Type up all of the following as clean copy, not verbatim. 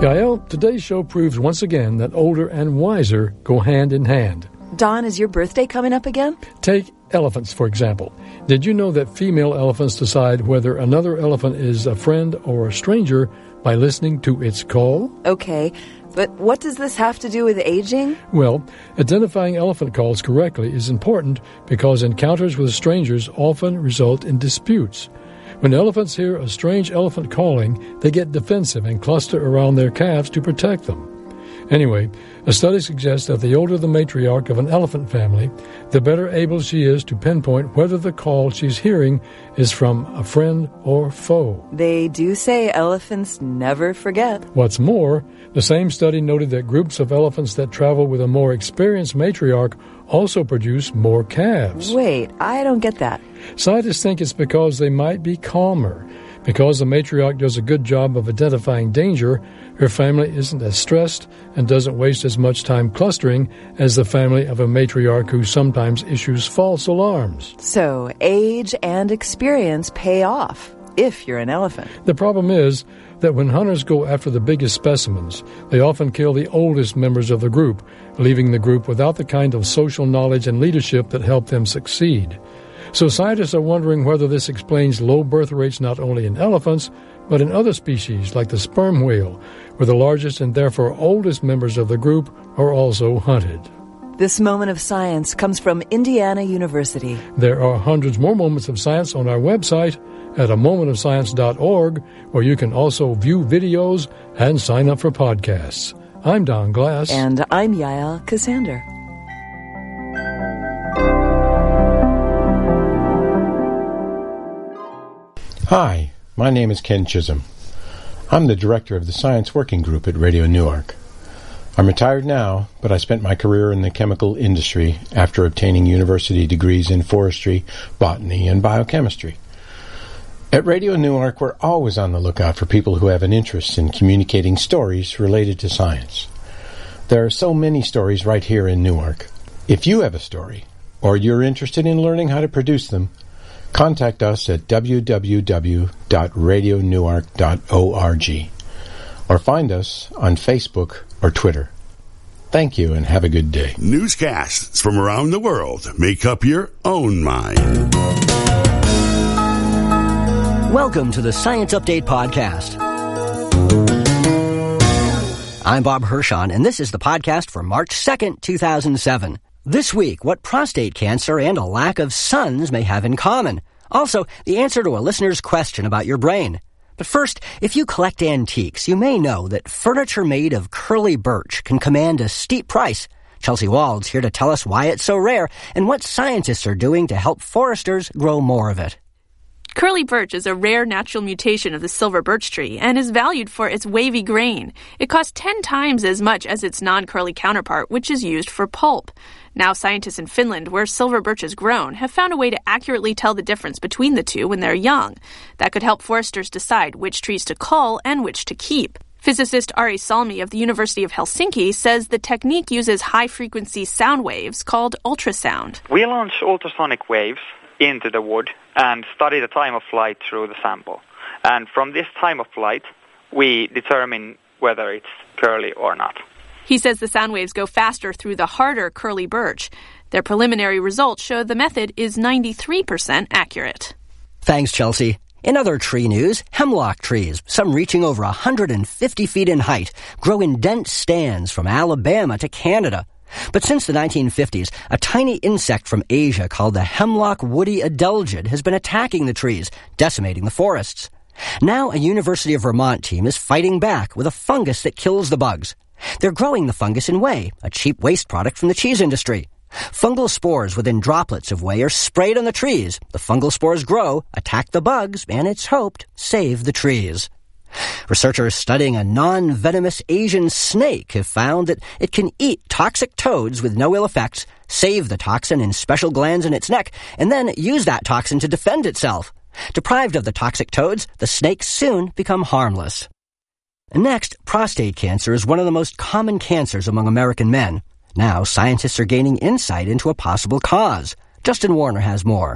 Yael, today's show proves once again that older and wiser go hand in hand. Don, is your birthday coming up again? Take elephants, for example. Did you know that female elephants decide whether another elephant is a friend or a stranger by listening to its call? Okay, but what does this have to do with aging? Well, identifying elephant calls correctly is important because encounters with strangers often result in disputes. When elephants hear a strange elephant calling, they get defensive and cluster around their calves to protect them. Anyway, a study suggests that the older the matriarch of an elephant family, the better able she is to pinpoint whether the call she's hearing is from a friend or foe. They do say elephants never forget. What's more, the same study noted that groups of elephants that travel with a more experienced matriarch also produce more calves. Wait, I don't get that. Scientists think it's because they might be calmer. Because the matriarch does a good job of identifying danger, her family isn't as stressed and doesn't waste as much time clustering as the family of a matriarch who sometimes issues false alarms. So, age and experience pay off, if you're an elephant. The problem is that when hunters go after the biggest specimens, they often kill the oldest members of the group, leaving the group without the kind of social knowledge and leadership that help them succeed. So scientists are wondering whether this explains low birth rates not only in elephants, but in other species like the sperm whale, where the largest and therefore oldest members of the group are also hunted. This moment of science comes from Indiana University. There are hundreds more moments of science on our website at amomentofscience.org, where you can also view videos and sign up for podcasts. I'm Don Glass. And I'm Yael Cassander. Hi, my name is Ken Chisholm. I'm the director of the Science Working Group at Radio Newark. I'm retired now, but I spent my career in the chemical industry after obtaining university degrees in forestry, botany, and biochemistry. At Radio Newark, we're always on the lookout for people who have an interest in communicating stories related to science. There are so many stories right here in Newark. If you have a story, or you're interested in learning how to produce them, contact us at www.radionewark.org or find us on Facebook or Twitter. Thank you and have a good day. Newscasts from around the world. Make up your own mind. Welcome to the Science Update Podcast. I'm Bob Hirschon, and this is the podcast for March 2nd, 2007. This week, what prostate cancer and a lack of sons may have in common. Also, the answer to a listener's question about your brain. But first, if you collect antiques, you may know that furniture made of curly birch can command a steep price. Chelsea Wald's here to tell us why it's so rare and what scientists are doing to help foresters grow more of it. Curly birch is a rare natural mutation of the silver birch tree and is valued for its wavy grain. It costs 10 times as much as its non-curly counterpart, which is used for pulp. Now scientists in Finland, where silver birch is grown, have found a way to accurately tell the difference between the two when they're young. That could help foresters decide which trees to cull and which to keep. Physicist Ari Salmi of the University of Helsinki says the technique uses high-frequency sound waves called ultrasound. We launch ultrasonic waves into the wood and study the time of flight through the sample. And from this time of flight, we determine whether it's curly or not. He says the sound waves go faster through the harder curly birch. Their preliminary results show the method is 93% accurate. Thanks, Chelsea. In other tree news, hemlock trees, some reaching over 150 feet in height, grow in dense stands from Alabama to Canada. But since the 1950s, a tiny insect from Asia called the hemlock woody adelgid has been attacking the trees, decimating the forests. Now a University of Vermont team is fighting back with a fungus that kills the bugs. They're growing the fungus in whey, a cheap waste product from the cheese industry. Fungal spores within droplets of whey are sprayed on the trees. The fungal spores grow, attack the bugs, and it's hoped save the trees. Researchers studying a non-venomous Asian snake have found that it can eat toxic toads with no ill effects, save the toxin in special glands in its neck, and then use that toxin to defend itself. Deprived of the toxic toads, the snakes soon become harmless. Next, prostate cancer is one of the most common cancers among American men. Now, scientists are gaining insight into a possible cause. Justin Warner has more.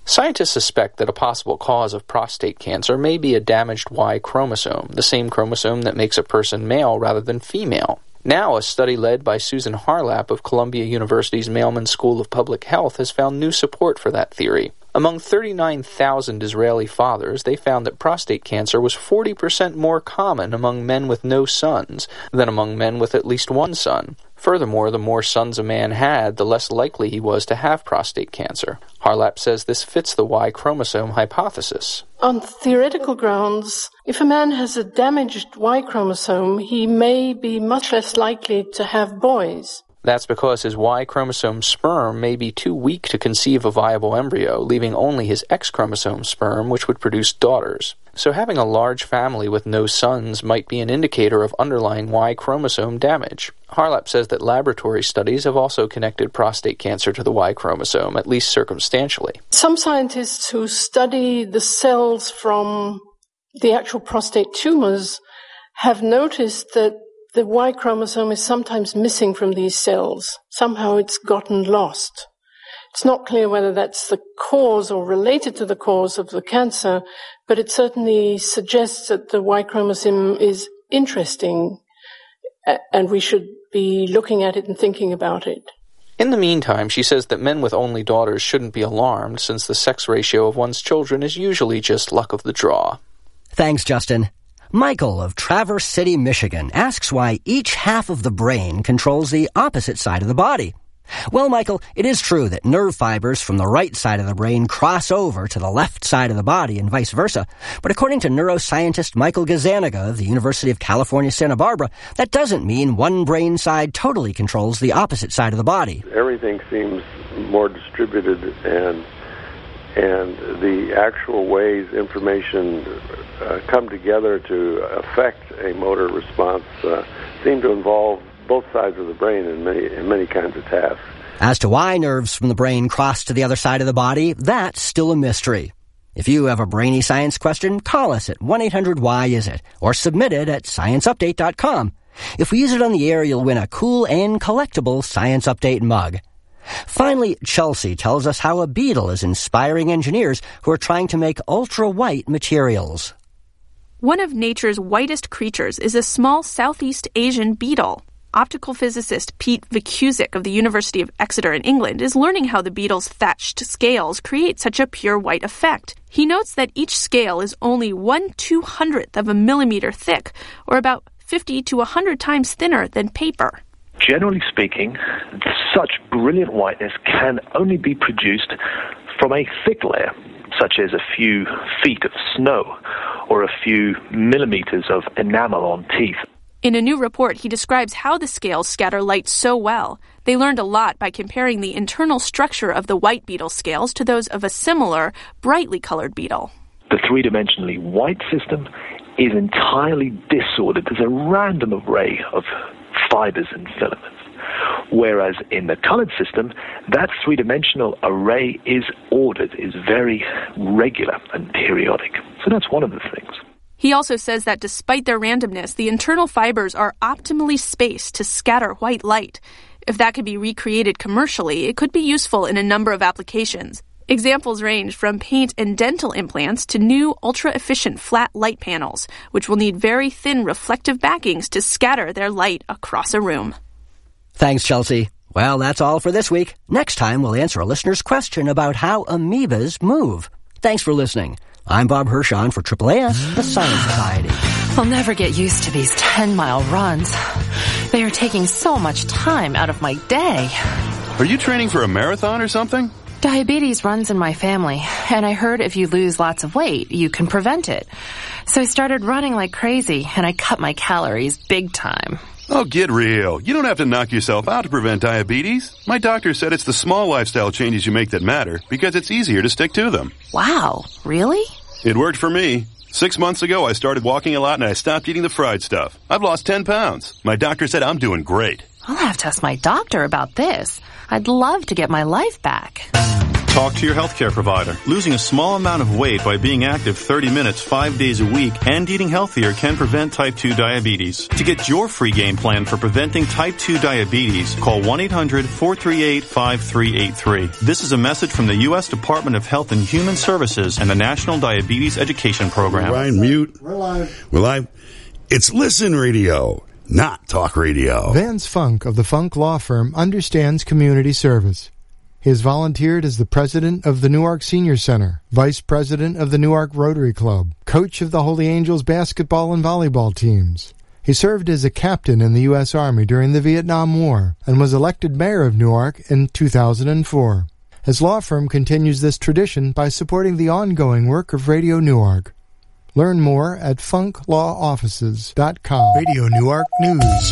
Scientists suspect that a possible cause of prostate cancer may be a damaged Y chromosome, the same chromosome that makes a person male rather than female. Now, a study led by Susan Harlap of Columbia University's Mailman School of Public Health has found new support for that theory. Among 39,000 Israeli fathers, they found that prostate cancer was 40% more common among men with no sons than among men with at least one son. Furthermore, the more sons a man had, the less likely he was to have prostate cancer. Harlap says this fits the Y chromosome hypothesis. On theoretical grounds, if a man has a damaged Y chromosome, he may be much less likely to have boys. That's because his Y chromosome sperm may be too weak to conceive a viable embryo, leaving only his X chromosome sperm, which would produce daughters. So having a large family with no sons might be an indicator of underlying Y chromosome damage. Harlap says that laboratory studies have also connected prostate cancer to the Y chromosome, at least circumstantially. Some scientists who study the cells from the actual prostate tumors have noticed that the Y chromosome is sometimes missing from these cells. Somehow it's gotten lost. It's not clear whether that's the cause or related to the cause of the cancer, but it certainly suggests that the Y chromosome is interesting, and we should be looking at it and thinking about it. In the meantime, she says that men with only daughters shouldn't be alarmed, since the sex ratio of one's children is usually just luck of the draw. Thanks, Justin. Michael of Traverse City, Michigan, asks why each half of the brain controls the opposite side of the body. Well, Michael, it is true that nerve fibers from the right side of the brain cross over to the left side of the body and vice versa. But according to neuroscientist Michael Gazzaniga of the University of California, Santa Barbara, that doesn't mean one brain side totally controls the opposite side of the body. Everything seems more distributed, and the actual ways information come together to affect a motor response seem to involve both sides of the brain in many kinds of tasks. As to why nerves from the brain cross to the other side of the body, that's still a mystery. If you have a brainy science question, call us at 1-800-WHY-IS-IT or submit it at ScienceUpdate.com. If we use it on the air, you'll win a cool and collectible Science Update mug. Finally, Chelsea tells us how a beetle is inspiring engineers who are trying to make ultra-white materials. One of nature's whitest creatures is a small Southeast Asian beetle. Optical physicist Pete Vikusic of the University of Exeter in England is learning how the beetle's thatched scales create such a pure white effect. He notes that each scale is only 1/200th of a millimeter thick, or about 50 to 100 times thinner than paper. Generally speaking, such brilliant whiteness can only be produced from a thick layer, such as a few feet of snow or a few millimeters of enamel on teeth. In a new report, he describes how the scales scatter light so well. They learned a lot by comparing the internal structure of the white beetle scales to those of a similar, brightly colored beetle. The three-dimensionally white system is entirely disordered. There's a random array of fibers and filaments. Whereas in the colored system, that three-dimensional array is ordered, is very regular and periodic. So that's one of the things. He also says that despite their randomness, the internal fibers are optimally spaced to scatter white light. If that could be recreated commercially, it could be useful in a number of applications. Examples range from paint and dental implants to new ultra-efficient flat light panels, which will need very thin reflective backings to scatter their light across a room. Thanks, Chelsea. Well, that's all for this week. Next time, we'll answer a listener's question about how amoebas move. Thanks for listening. I'm Bob Hirschon for AAAS, the Science Society. I'll never get used to these 10-mile runs. They are taking so much time out of my day. Are you training for a marathon or something? Diabetes runs in my family, and I heard if you lose lots of weight, you can prevent it. So I started running like crazy, and I cut my calories big time. Oh, get real. You don't have to knock yourself out to prevent diabetes. My doctor said it's the small lifestyle changes you make that matter because it's easier to stick to them. Wow, really? It worked for me. 6 months ago, I started walking a lot and I stopped eating the fried stuff. I've lost 10 pounds. My doctor said I'm doing great. I'll have to ask my doctor about this. I'd love to get my life back. Talk to your healthcare provider. Losing a small amount of weight by being active 30 minutes 5 days a week and eating healthier can prevent type 2 diabetes. To get your free game plan for preventing type 2 diabetes, call 1-800-438-5383. This is a message from the U.S. Department of Health and Human Services and the National Diabetes Education Program. Ryan, mute. We're live. We're live. It's Listen Radio, not Talk Radio. Vance Funk of the Funk Law Firm understands community service. He has volunteered as the president of the Newark Senior Center, vice president of the Newark Rotary Club, coach of the Holy Angels basketball and volleyball teams. He served as a captain in the U.S. Army during the Vietnam War and was elected mayor of Newark in 2004. His law firm continues this tradition by supporting the ongoing work of Radio Newark. Learn more at funklawoffices.com. Radio Newark News.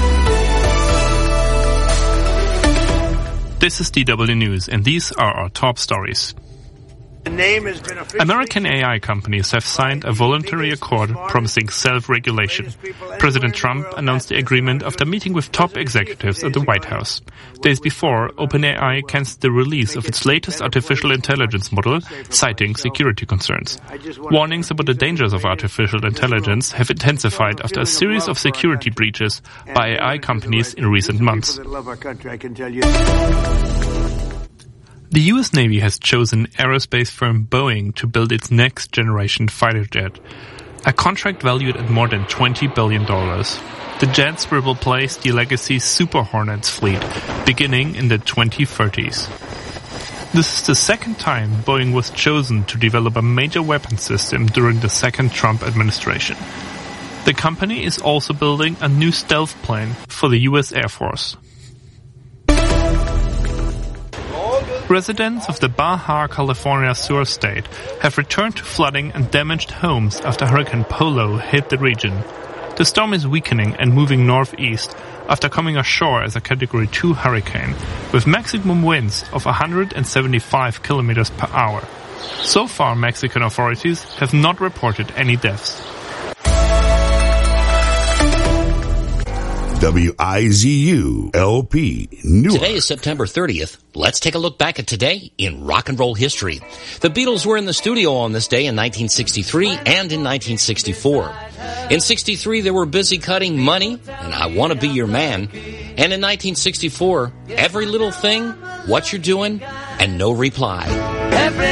This is DW News, and these are our top stories. American AI companies have signed a voluntary accord promising self-regulation. President Trump announced the agreement after meeting with top executives at the White House. Days before, OpenAI cancelled the release of its latest artificial intelligence model, citing security concerns. Warnings about the dangers of artificial intelligence have intensified after a series of security breaches by AI companies in recent months. The U.S. Navy has chosen aerospace firm Boeing to build its next-generation fighter jet, a contract valued at more than $20 billion. The jets will replace the legacy Super Hornets fleet, beginning in the 2030s. This is the second time Boeing was chosen to develop a major weapon system during the second Trump administration. The company is also building a new stealth plane for the U.S. Air Force. Residents of the Baja California Sur state have returned to flooding and damaged homes after Hurricane Polo hit the region. The storm is weakening and moving northeast after coming ashore as a Category 2 hurricane, with maximum winds of 175 kilometers per hour. So far, Mexican authorities have not reported any deaths. WIZU-LP Newark. Today is September 30th. Let's take a look back at today in rock and roll history. The Beatles were in the studio on this day in 1963 and in 1964. In 63, they were busy cutting Money and I Want to Be Your Man. And in 1964, Every Little Thing, What You're Doing, and No Reply.